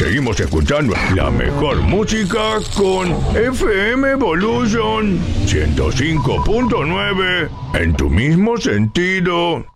Seguimos escuchando la mejor música con FM Evolution 105.9 en tu mismo sentido.